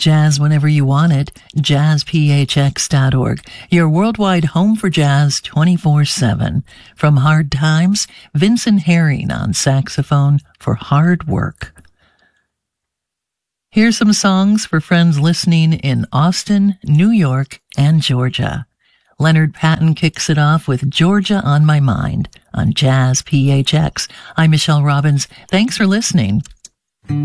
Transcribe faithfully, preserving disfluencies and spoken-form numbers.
Jazz whenever you want it. jazz p h x dot org, your worldwide home for jazz twenty-four seven. From Hard Times, Vincent Herring on saxophone for Hard Work. Here's some songs for friends listening in Austin, New York, and Georgia. Leonard Patton kicks it off with Georgia on My Mind on Jazz P H X. I'm Michelle Robbins. Thanks for listening.